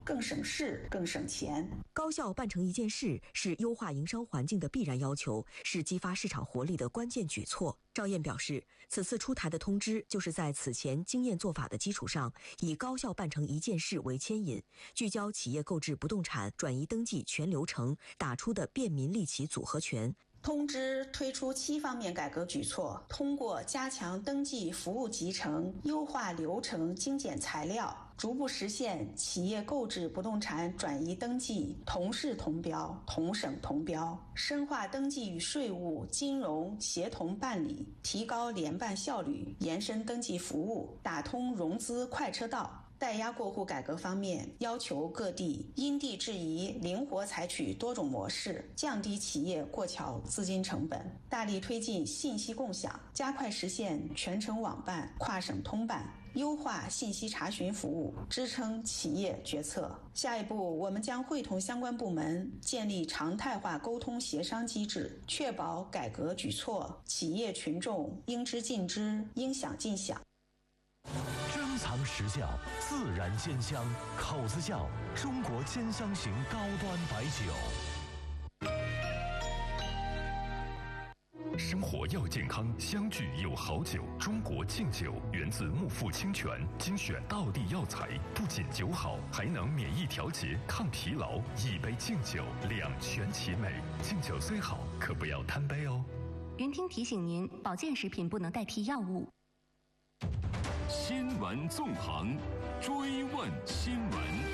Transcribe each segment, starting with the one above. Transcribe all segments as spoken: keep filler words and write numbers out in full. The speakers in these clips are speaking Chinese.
更省事、更省钱。 高效办成一件事是优化营商环境的必然要求，是激发市场活力的关键举措。赵燕表示，此次出台的通知就是在此前经验做法的基础上，以高效办成一件事为牵引，聚焦企业购置不动产转移登记全流程打出的便民利企组合拳。 通知推出七方面改革举措，通过加强登记服务集成、优化流程、精简材料，逐步实现企业购置不动产转移登记同市同标、同省同标，深化登记与税务、金融协同办理，提高联办效率，延伸登记服务，打通融资快车道。代押过户改革方面，要求各地因地制宜，灵活采取多种模式，降低企业过桥资金成本，大力推进信息共享，加快实现全程网办、跨省通办，优化信息查询服务，支撑企业决策。下一步，我们将会同相关部门建立常态化沟通协商机制，确保改革举措企业群众应知尽知，应享尽享。 珍藏实效，自然鲜香，口子窖中国兼香型高端白酒。生活要健康，相聚有好酒。中国敬酒源自木富清泉，精选道地药材，不仅酒好，还能免疫调节、抗疲劳。一杯敬酒，两全其美。敬酒虽好，可不要贪杯哦。 云听提醒您，保健食品不能代替药物。 新闻纵横，追问新闻。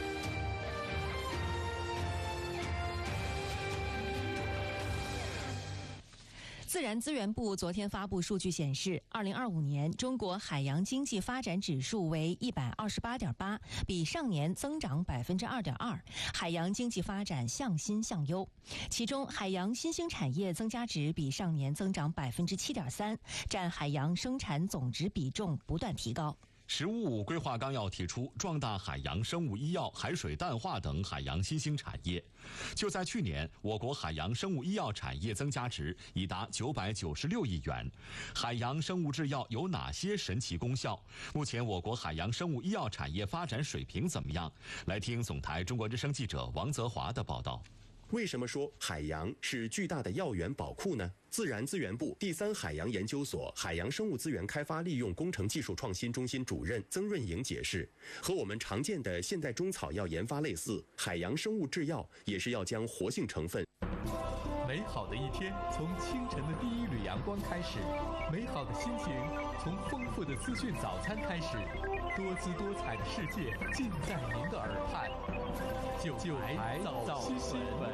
自然资源部昨天发布数据显示，二零二五年中国海洋经济发展指数为一百二十八点八，比上年增长百分之二点二，海洋经济发展向新向优。其中，海洋新兴产业增加值比上年增长百分之七点三，占海洋生产总值比重不断提高。 “十五五”规划纲要提出，壮大海洋生物医药、海水淡化等海洋新兴产业。就在去年，我国海洋生物医药产业增加值已达九百九十六亿元。海洋生物制药有哪些神奇功效？目前我国海洋生物医药产业发展水平怎么样？来听总台中国之声记者王泽华的报道。 为什么说海洋是巨大的药源宝库呢？自然资源部第三海洋研究所海洋生物资源开发利用工程技术创新中心主任曾润莹解释，和我们常见的现代中草药研发类似，海洋生物制药也是要将活性成分。 美好的一天从清晨的第一缕阳光开始，美好的心情从丰富的资讯早餐开始，多姿多彩的世界尽在您的耳畔。九台早新闻，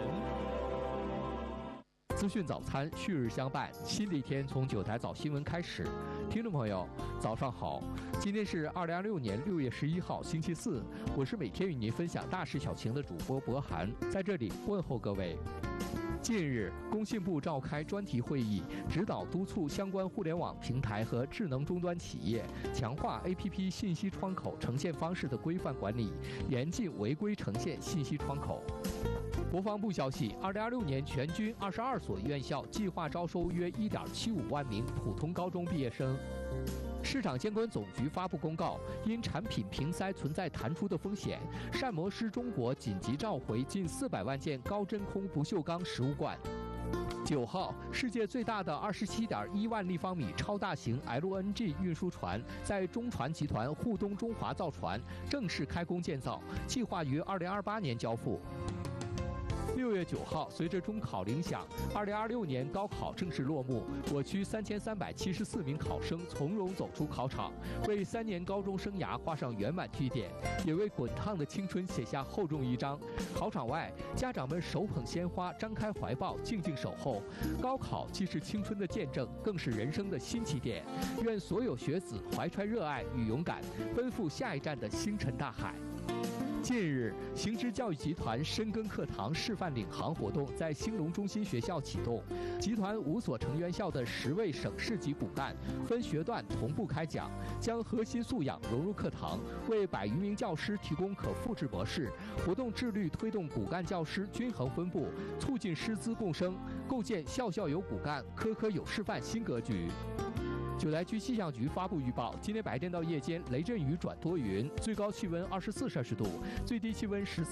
资讯早餐旭日相伴，新的一天从九台早新闻开始。听众朋友，早上好！今天是二零二六年六月十一号，星期四。我是每天与您分享大事小情的主播博涵，在这里问候各位。近日，工信部召开专题会议，指导督促相关互联网平台和智能终端企业强化 A P P 信息窗口呈现方式的规范管理，严禁违规呈现信息窗口。国防部消息，二零二六年全军二十二所院校计划招收约一点七五万名普通高中毕业生。市场监管总局发布公告，因产品瓶塞存在弹出的风险，膳魔师中国紧急召回近四百万件高真空不锈钢食物罐。九号，世界最大的二十七点一万立方米超大型 L N G 运输船在中船集团沪东中华造船正式开工建造，计划于二零二八年交付。六月九号，随着中考铃响，二零二六年高考正式落幕。我区三千三百七十四名考生从容走出考场，为三年高中生涯画上圆满句点，也为滚烫的青春写下厚重一章。考场外，家长们手捧鲜花，张开怀抱，静静守候。高考既是青春的见证，更是人生的新起点。愿所有学子怀揣热爱与勇敢，奔赴下一站的星辰大海。近日，行知教育集团深耕课堂示范领航活动在兴隆中心学校启动，集团五所成员校的十位省市级骨干分学段同步开讲，将核心素养融入课堂，为百余名教师提供可复制模式。活动致力推动骨干教师均衡分布，促进师资共生，构建校校有骨干、科科有示范新格局。 九台区气象局发布预报，今天白天到夜间雷阵雨转多云，最高气温二十四摄氏度，最低气温十四。